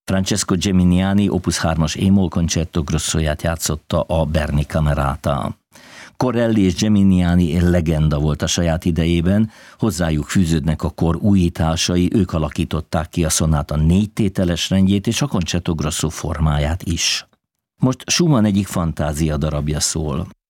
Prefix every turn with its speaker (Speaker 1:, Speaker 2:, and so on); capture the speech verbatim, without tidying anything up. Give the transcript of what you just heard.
Speaker 1: Francesco Geminiani Opus hármas E-moll Concerto Grossóját játszotta a Berni Camerata. Corelli és Geminiani legenda volt a saját idejében, hozzájuk fűződnek a kor újításai, ők alakították ki a szonáta négy tételes rendjét és a Concerto Grosso formáját is. Most Schumann egyik fantázia darabja szól.